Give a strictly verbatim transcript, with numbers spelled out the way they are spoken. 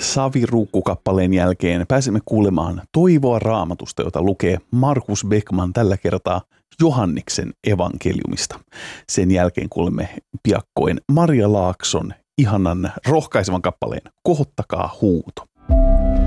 Saviruukkukappaleen jälkeen pääsemme kuulemaan toivoa Raamatusta, jota lukee Markus Beckman tällä kertaa Johanneksen evankeliumista. Sen jälkeen kuulemme piakkoin Maria Laakson ihanan rohkaisevan kappaleen Kohottakaa huuto.